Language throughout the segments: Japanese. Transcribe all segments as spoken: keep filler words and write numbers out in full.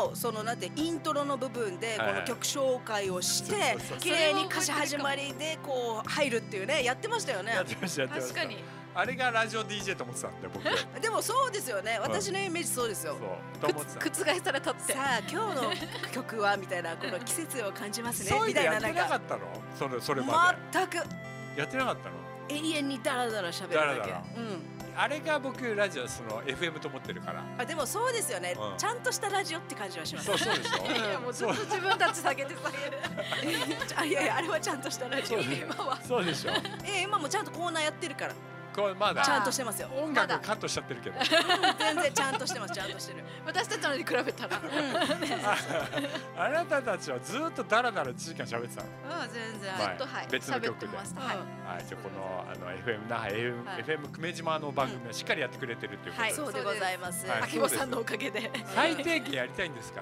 のそのなんてイントロの部分でこの曲紹介をして綺麗に歌詞始まりでこう入るっていうね、やってましたよね。 やってましたやってました。確かにあれがラジオ ディージェー と思ってたんで僕。 でもそうですよね、私のイメージそうですよ。 覆されたって。 さあ今日の曲はみたいな、この季節を感じますねみたいな。 やってなかったのそれそれまで。 全くやってなかったの。 永遠にダラダラ喋るだけ。 あれが僕ラジオその エフエム と思ってるから。 あでもそうですよね、ちゃんとしたラジオって感じはします。 そうそうでしょ。 いやもうずっと自分たち下げて下げる。 いやいやあれはちゃんとしたラジオ。 今はそうでしょ。 え今もちゃんとコーナーやってるから。 これまだちゃんとしてますよ。 音楽カットしちゃってるけど。 全然ちゃんとしてます、ちゃんとしてる。 私たちのに比べたら。 あなたたちはずっとダラダラいちじかん喋ってたの。 うん全然ずっとはい別の曲で。 はい。 じゃあこのあの エフエム 那覇 エフエム 久米島の番組はしっかりやってくれてるっていうことで。 そうでございます。 秋保さんのおかげで。 最低限やりたいんですから。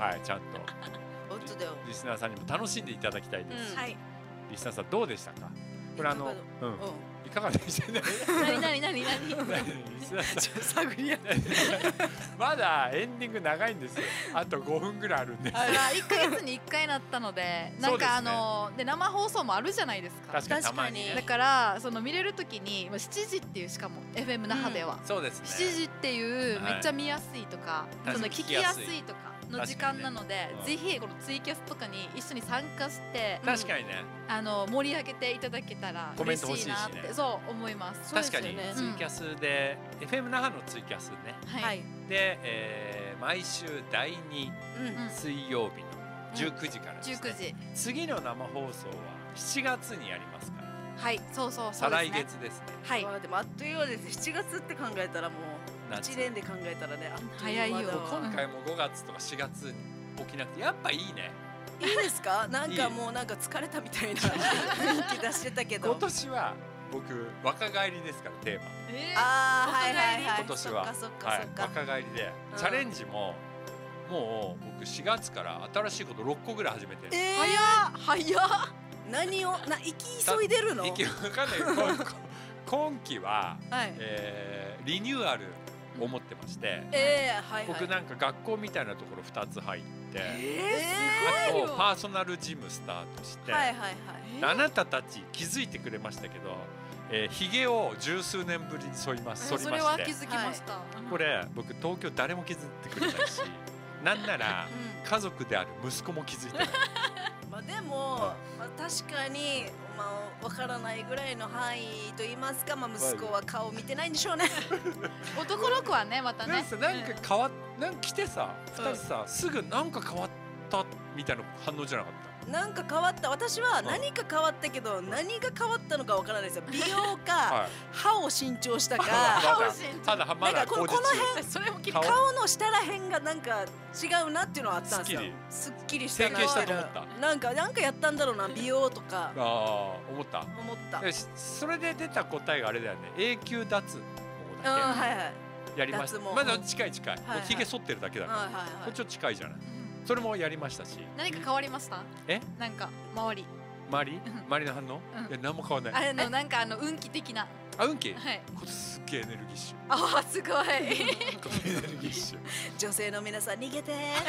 はいちゃんと。 本当だよ。 リスナーさんにも楽しんでいただきたいです。 はい。 リスナーさんどうでしたか。これあのうん。いかがでしたね。 何何何何。 探り合って。 まだエンディング長いんですよ。あとごふんぐらいあるんです。 いっかげつにいっかいなったので、なんかあので生放送もあるじゃないですか。 確かにたまに。 だからその見れるときにしちじっていうしかも エフエム 那覇では。 そうですね。 しちじっていうめっちゃ見やすいとか、その聞きやすいとかの時間なので、ぜひこのツイキャスとかに一緒に参加して、 確かにね。 あの盛り上げていただけたら嬉しいなってそう思います。 確かにツイキャスで エフエム 那覇のツイキャスね。 はい。 で、えー、毎週だいに水曜日のじゅうくじからですね。じゅうくじ。次の生放送はしちがつにやりますから。 はい、そうそうそう。 再来月ですね。 はい。でもあっという間です。しちがつって考えたらもういちねんで考えたらね、 早いよ。 今回もごがつとかしがつに起きなくてやっぱいいね。 いいですか？なんかもうなんか疲れたみたいな雰囲気出してたけど。 今年は僕若返りですからテーマ。 ああはいはいはい。 今年はそっかそっか若返りでチャレンジももう僕しがつから新しいことろっこぐらい始めてる。 早っ早っ。 何をな生き急いでるの？ 生きわかんない。今期はリニューアルを思ってまして、僕なんか学校みたいなところふたつ入って、あとパーソナルジムスタートして、あなたたち気づいてくれましたけど、ひげを十数年ぶりに剃ります剃りまして、 それは気づきました。 これ僕東京誰も気づいてくれないし、なんなら家族である息子も気づいてない。 まあでも、まあ、確かに、まあ、分からないぐらいの範囲と言いますか、まあ、息子は顔見てないんでしょうね。 男の子はねまたね。 なんか変わっなんか来てさふたりさ、すぐなんか変わったみたいな反応じゃなかった？ なんか変わった。私は何か変わったけど、何が変わったのかわからないですよ。美容か歯を新調したか。 ただまだこの辺顔の下らへんがなんか違うなっていうのはあったんですよ。すっきりしたな。 整形したと思った。 なんかなんかやったんだろうな、美容とか。 ああ思った。 思った。 それで出た答えがあれだよね。永久脱毛だけ。 はいはい。 やりました。まだ近い近い。ひげ剃ってるだけだから。これちょっと近いじゃない。それもやりましたし。 何か変わりました？ え？ なんか周り。 周り？周りの反応？いや何も変わらない。 あのなんかあの運気的な。 あ運気？ はい。 これすっげえエネルギッシュ。 あすごい。エネルギッシュ。 女性の皆さん逃げて。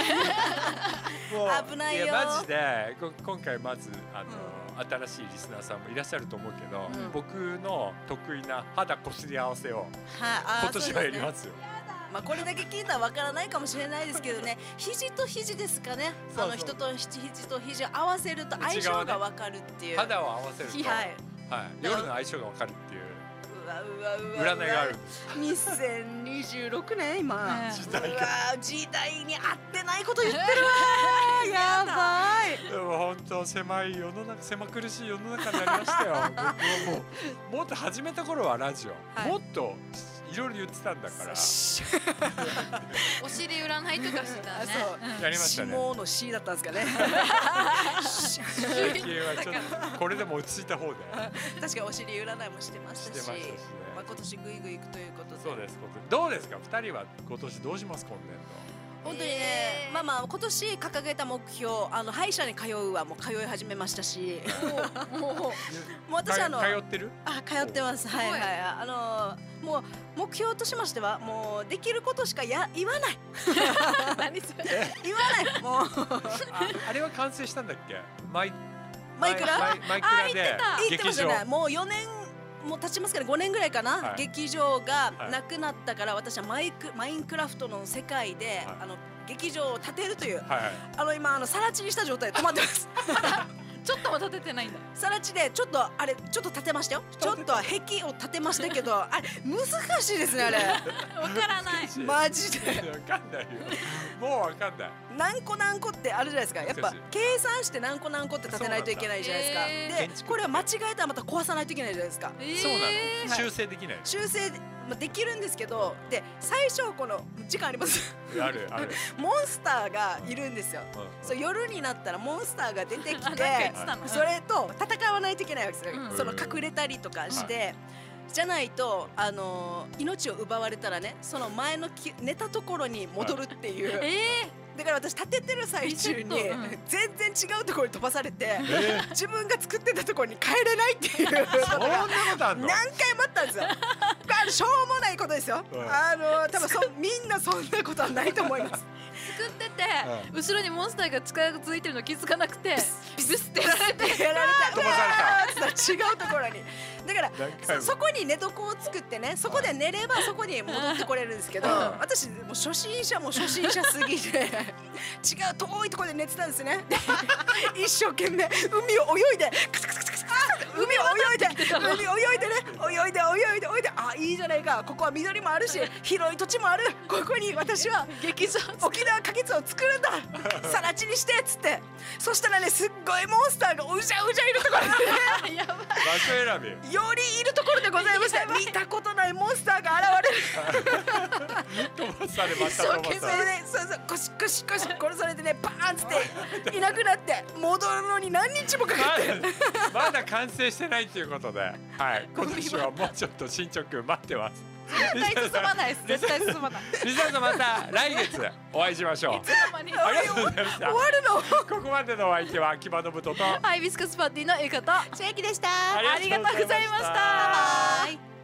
危ないよ。 いやマジで今回まずあの新しいリスナーさんもいらっしゃると思うけど、僕の得意な肌こすり合わせを今年はやりますよ。 まあこれだけ聞いたらわからないかもしれないですけどね、肘と肘ですかね。あの人と肘と肘を合わせると相性がわかるっていう。 肌を合わせると、はい、夜の相性がわかるっていう占いがあるんです。 にせんにじゅうろくねん今。 時代が時代に合ってないこと言ってるわ。やばい。 でも本当狭い世の中、狭苦しい世の中になりましたよ。僕はもうもっと始めた頃はラジオ、もっといろいろ言ってたんだから。お尻占いとかしてたね。 やりましたね。 下の C だったんですかね。 最近はちょっとこれでも落ち着いた方で。 確かにお尻占いもしてましたし、まあ今年グイグイいくということで。 そうです。どうですか。二人は今年どうします今年度。 本当にね、 まあまあ今年掲げた目標、あの歯医者に通うはもう通い始めましたし、もうもう私あの通ってる？ あ、通ってます。はいはい。あのもう目標としましてはもうできることしかや言わない。何それ？言わない。もうあれは完成したんだっけ？マイマイクラ？ マイクラで劇場。もうよねんもう経ちますからごねんぐらいかな、はい、劇場がなくなったから、はい、私はマイクマインクラフトの世界で、はい、あの劇場を建てるという、はい、あの今あの更地にした状態で止まってますちょっとも建ててないんだ。 更地でちょっとあれちょっと建てましたよ。ちょっと壁を建てましたけどあれ難しいですねあれ。 わからない。 マジで。 わかんないよ。もうわかんない。 何個何個ってあるじゃないですか。やっぱ計算して何個何個って建てないといけないじゃないですか。でこれは間違えたらまた壊さないといけないじゃないですか。 そうなの。修正できない。 修正できるんですけど、で最初この時間あります。 あるある。 モンスターがいるんですよ。そう夜になったらモンスターが出てきて、それと戦わないといけないわけですよ。その隠れたりとかして、じゃないとあの命を奪われたらね、その前の寝たところに戻るっていう。だから私立ててる最中に全然違うところに飛ばされて、自分が作ってたところに帰れないっていう。 そんなことあんの？ 何回もあったんですよ。しょうもないことですよ。あの多分そみんなそんなことはないと思います。 作ってて、後ろにモンスターが近づいてるの気づかなくて、ブスってやられてやられた。 飛ばされた。違うところに。だからそこに寝床を作ってね、そこで寝ればそこに戻ってこれるんですけど、私もう初心者も初心者すぎて違う遠いところで寝てたんですね。一生懸命海を泳いでカサカサカサカサ海を泳いで海泳いでね泳いで泳いで泳いで、あいいじゃないか、ここは緑もあるし広い土地もある、ここに私は劇場沖縄花月を作るんだ、更地にしてっつって、そしたらねすっごいモンスターがうじゃうじゃいるところで、 やばい場所選びよりいるところでございました。見たことないモンスターが現れる。 飛ばされました。飛ばされ。 そうそう、コシコシコシ殺されてね、バーンつっていなくなって戻るのに何日もかかって。 まだ完成してないということで、はい、今年はもうちょっと進捗待ってます。 絶対進まないです。絶対進まない。 リサさんまた来月お会いしましょう。 いつの間に。 ありがとうございました。 終わるの。 ここまでのお相手は秋葉信人とハイビスカスパーティーのエカと千秋でした。 ありがとうございました。 バイバイ。